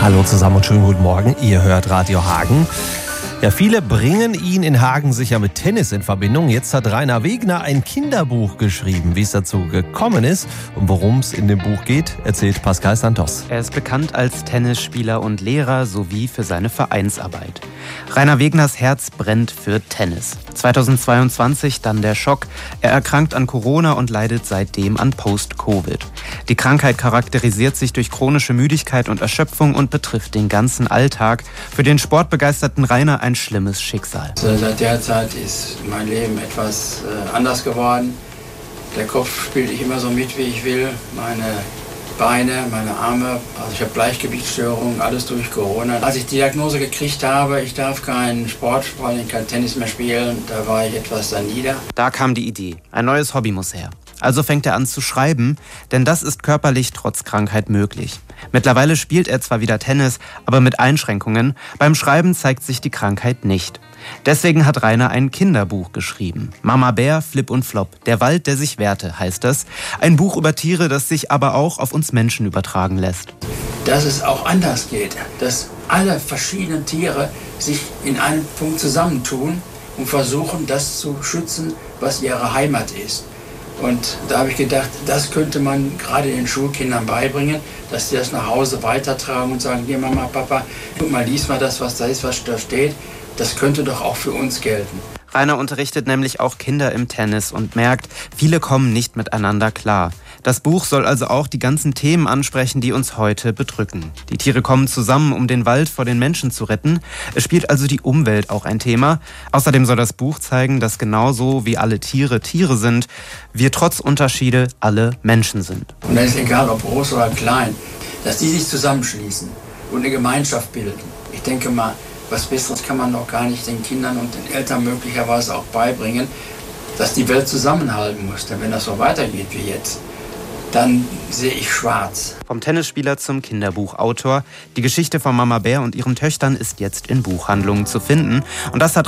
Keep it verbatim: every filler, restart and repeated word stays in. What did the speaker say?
Hallo zusammen und schönen guten Morgen. Ihr hört Radio Hagen. Ja, viele bringen ihn in Hagen sicher mit Tennis in Verbindung. Jetzt hat Rainer Wegner ein Kinderbuch geschrieben. Wie es dazu gekommen ist und worum es in dem Buch geht, erzählt Pascal Santos. Er ist bekannt als Tennisspieler und Lehrer sowie für seine Vereinsarbeit. Rainer Wegners Herz brennt für Tennis. zweitausendzweiundzwanzig dann der Schock. Er erkrankt an Corona und leidet seitdem an Post-Covid. Die Krankheit charakterisiert sich durch chronische Müdigkeit und Erschöpfung und betrifft den ganzen Alltag. Für den sportbegeisterten Rainer ein schlimmes Schicksal. Seit der Zeit ist mein Leben etwas anders geworden. Der Kopf spielt nicht immer so mit, wie ich will. Meine Beine, meine Arme, also ich habe Gleichgewichtsstörungen, alles durch Corona. Als ich die Diagnose gekriegt habe, ich darf keinen Sport, vor allem kein Tennis mehr spielen, da war ich etwas dann nieder. Da kam die Idee, ein neues Hobby muss her. Also fängt er an zu schreiben, denn das ist körperlich trotz Krankheit möglich. Mittlerweile spielt er zwar wieder Tennis, aber mit Einschränkungen. Beim Schreiben zeigt sich die Krankheit nicht. Deswegen hat Rainer ein Kinderbuch geschrieben. Mama Bär, Flip und Flop, der Wald, der sich wehrte, heißt es. Ein Buch über Tiere, das sich aber auch auf uns Menschen übertragen lässt. Dass es auch anders geht, dass alle verschiedenen Tiere sich in einem Punkt zusammentun und versuchen, das zu schützen, was ihre Heimat ist. Und da habe ich gedacht, das könnte man gerade den Schulkindern beibringen, dass sie das nach Hause weitertragen und sagen, hier Mama, Papa, guck mal, lies mal das, was da ist, was da steht. Das könnte doch auch für uns gelten. Rainer unterrichtet nämlich auch Kinder im Tennis und merkt, viele kommen nicht miteinander klar. Das Buch soll also auch die ganzen Themen ansprechen, die uns heute bedrücken. Die Tiere kommen zusammen, um den Wald vor den Menschen zu retten. Es spielt also die Umwelt auch ein Thema. Außerdem soll das Buch zeigen, dass genauso wie alle Tiere Tiere sind, wir trotz Unterschiede alle Menschen sind. Und dann ist egal, ob groß oder klein, dass die sich zusammenschließen und eine Gemeinschaft bilden. Ich denke mal, was Besseres kann man doch gar nicht den Kindern und den Eltern möglicherweise auch beibringen, dass die Welt zusammenhalten muss. Denn wenn das so weitergeht wie jetzt, dann sehe ich schwarz. Vom Tennisspieler zum Kinderbuchautor. Die Geschichte von Mama Bär und ihren Töchtern ist jetzt in Buchhandlungen zu finden. Und das hat